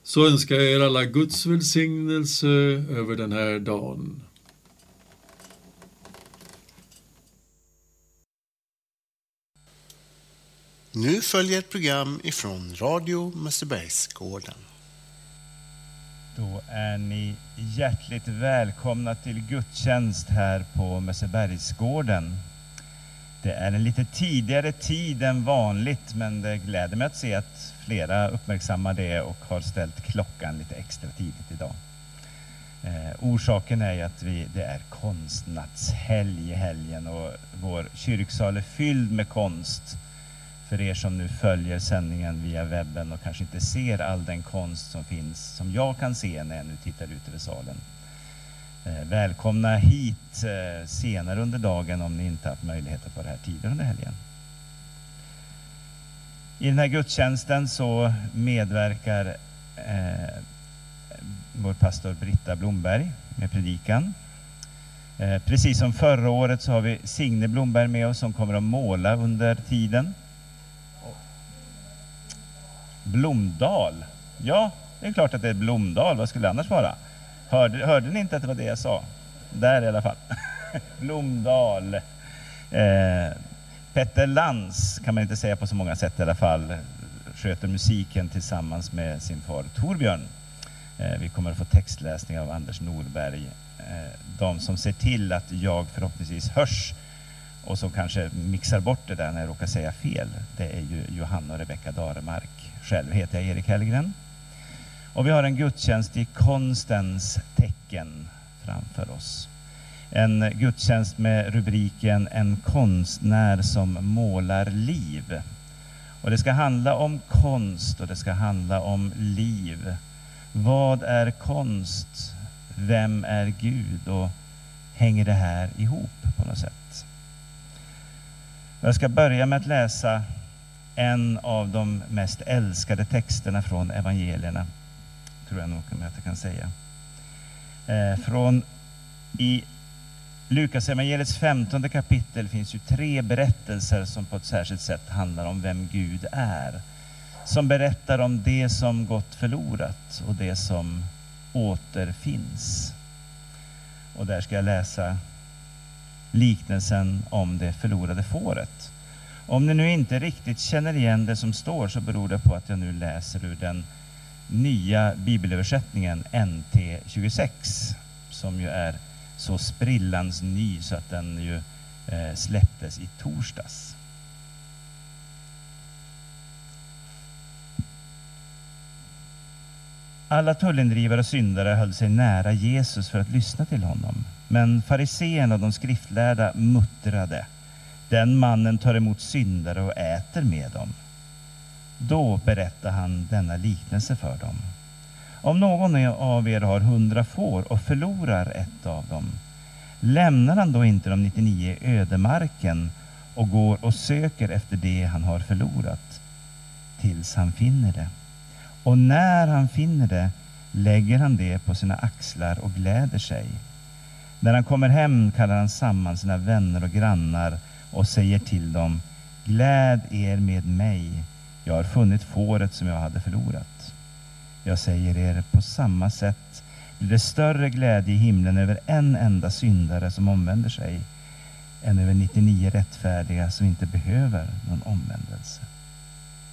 så önskar jag er alla Guds välsignelse över den här dagen. Nu följer ett program ifrån Radio Mössebergsgården. Då är ni hjärtligt välkomna till gudstjänst här på Mössebergsgården. Det är en lite tidigare tid än vanligt, men det gläder mig att se att flera uppmärksammar det och har ställt klockan lite extra tidigt idag. Orsaken är ju att det är konstnattshelg i helgen och vår kyrksal är fylld med konst. För er som nu följer sändningen via webben och kanske inte ser all den konst som finns, som jag kan se när jag nu tittar ut över salen. Välkomna hit senare under dagen om ni inte haft möjlighet att vara här tidigare under helgen. I den här gudstjänsten så medverkar vår pastor Britta Blomberg med predikan. Precis som förra året så har vi Signe Blomberg med oss som kommer att måla under tiden. Blomdal. Ja, det är klart att det är Blomdal. Vad skulle det annars vara? Hörde ni inte att det var det jag sa? Där i alla fall. Blomdal. Petter Lantz kan man inte säga på så många sätt i alla fall. Sköter musiken tillsammans med sin far Torbjörn. Vi kommer att få textläsning av Anders Norberg. De som ser till att jag förhoppningsvis hörs och som kanske mixar bort det där när jag råkar säga fel, det är ju Johanna och Rebecka Daremark. Själv heter jag Erik Hellgren. Och vi har en gudstjänst i konstens tecken framför oss. En gudstjänst med rubriken En konstnär som målar liv. Och det ska handla om konst och det ska handla om liv. Vad är konst? Vem är Gud? Och hänger det här ihop på något sätt? Jag ska börja med att läsa en av de mest älskade texterna från evangelierna. Tror jag nog att jag kan säga. Från i Lukas evangeliets 15:e kapitel finns ju 3 berättelser som på ett särskilt sätt handlar om vem Gud är. Som berättar om det som gått förlorat och det som återfinns. Och där ska jag läsa liknelsen om det förlorade fåret. Om ni nu inte riktigt känner igen det som står så beror det på att jag nu läser ur den nya bibelöversättningen NT26 som ju är så sprillans ny så att den ju släpptes i torsdags. Alla tullindrivare och syndare höll sig nära Jesus för att lyssna till honom. Men fariséerna och de skriftlärda muttrade: den mannen tar emot syndare och äter med dem. Då berättar han denna liknelse för dem. Om någon av er har 100 får och förlorar ett av dem, lämnar han då inte de 99 i ödemarken och går och söker efter det han har förlorat tills han finner det? Och när han finner det lägger han det på sina axlar och gläder sig. När han kommer hem kallar han samman sina vänner och grannar och säger till dem: gläd er med mig, jag har funnit fåret som jag hade förlorat. Jag säger er, på samma sätt blir det större glädje i himlen över en enda syndare som omvänder sig än över 99 rättfärdiga som inte behöver någon omvändelse.